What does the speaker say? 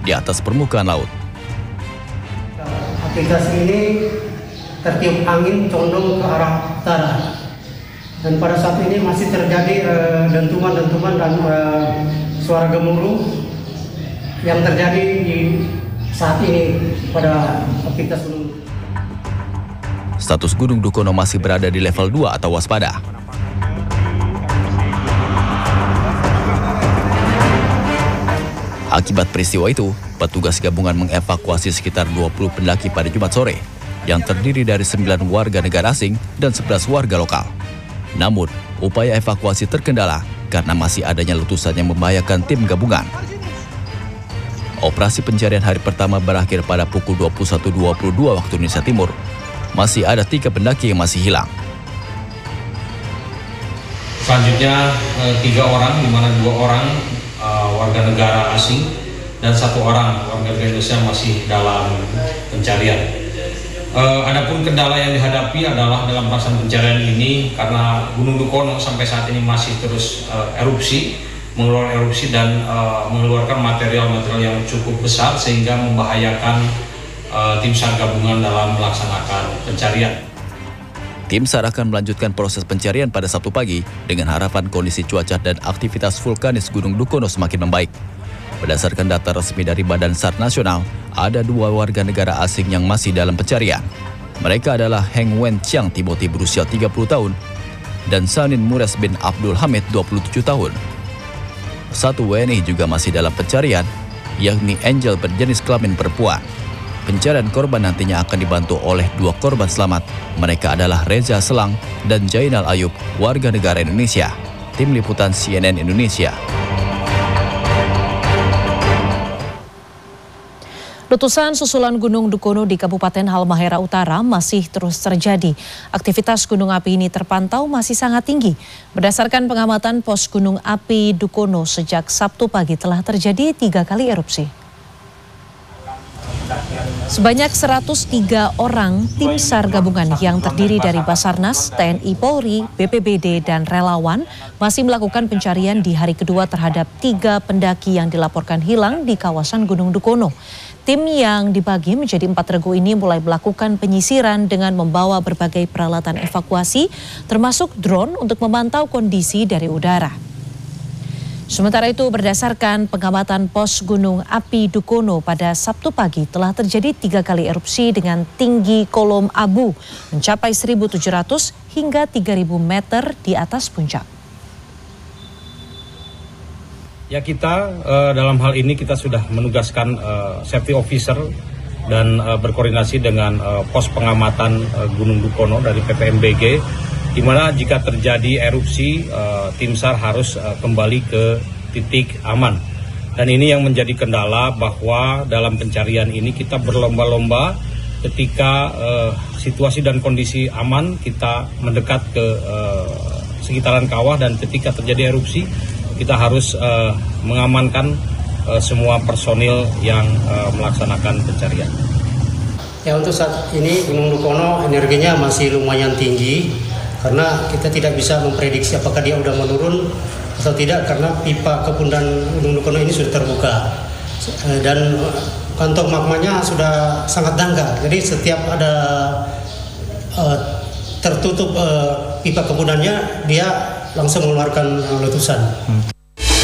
di atas permukaan laut. Aplikasi ini tertiup angin condong ke arah utara. Dan pada saat ini masih terjadi dentuman-dentuman dan suara gemuruh yang terjadi di saat ini pada aktivitas gunung. Status Gunung Dukono masih berada di level 2 atau waspada. Akibat peristiwa itu, petugas gabungan mengevakuasi sekitar 20 pendaki pada Jumat sore, yang terdiri dari 9 warga negara asing dan 11 warga lokal. Namun, upaya evakuasi terkendala karena masih adanya letusan yang membahayakan tim gabungan. Operasi pencarian hari pertama berakhir pada pukul 21.22 waktu Indonesia Timur. Masih ada 3 pendaki yang masih hilang. Selanjutnya 3 orang, di mana 2 orang warga negara asing dan 1 orang warga negara Indonesia masih dalam pencarian. Adapun kendala yang dihadapi adalah dalam pelaksanaan pencarian ini karena Gunung Dukono sampai saat ini masih terus mengeluarkan erupsi dan mengeluarkan material-material yang cukup besar sehingga membahayakan tim SAR gabungan dalam melaksanakan pencarian. Tim SAR akan melanjutkan proses pencarian pada Sabtu pagi dengan harapan kondisi cuaca dan aktivitas vulkanis Gunung Dukono semakin membaik. Berdasarkan data resmi dari Badan SAR Nasional, ada 2 warga negara asing yang masih dalam pencarian. Mereka adalah Heng Wen Chiang Timothy berusia 30 tahun dan Sanin Mures bin Abdul Hamid 27 tahun. 1 WNI juga masih dalam pencarian, yakni Angel berjenis kelamin perempuan. Pencarian korban nantinya akan dibantu oleh 2 korban selamat. Mereka adalah Reza Selang dan Jainal Ayub, warga negara Indonesia. Tim Liputan CNN Indonesia. Letusan susulan Gunung Dukono di Kabupaten Halmahera Utara masih terus terjadi. Aktivitas gunung api ini terpantau masih sangat tinggi. Berdasarkan pengamatan pos Gunung Api Dukono sejak Sabtu pagi telah terjadi 3 kali erupsi. Sebanyak 103 orang tim SAR gabungan yang terdiri dari Basarnas, TNI Polri, BPBD, dan relawan masih melakukan pencarian di hari kedua terhadap 3 pendaki yang dilaporkan hilang di kawasan Gunung Dukono. Tim yang dibagi menjadi 4 regu ini mulai melakukan penyisiran dengan membawa berbagai peralatan evakuasi, termasuk drone untuk memantau kondisi dari udara. Sementara itu, berdasarkan pengamatan pos Gunung Api Dukono pada Sabtu pagi telah terjadi 3 kali erupsi dengan tinggi kolom abu mencapai 1.700 hingga 3.000 meter di atas puncak. Ya, kita dalam hal ini kita sudah menugaskan safety officer dan berkoordinasi dengan pos pengamatan Gunung Dukono dari PPMBG, di mana jika terjadi erupsi, tim SAR harus kembali ke titik aman. Dan ini yang menjadi kendala bahwa dalam pencarian ini kita berlomba-lomba ketika situasi dan kondisi aman, kita mendekat ke sekitaran kawah, dan ketika terjadi erupsi, kita harus mengamankan semua personil yang melaksanakan pencarian. Ya, untuk saat ini Gunung Dukono energinya masih lumayan tinggi, karena kita tidak bisa memprediksi apakah dia sudah menurun atau tidak, karena pipa kepundan Gunung Dukono ini sudah terbuka dan kantong magmanya sudah sangat dangkal. Jadi setiap ada tertutup pipa kepundannya, dia langsung mengeluarkan letusan.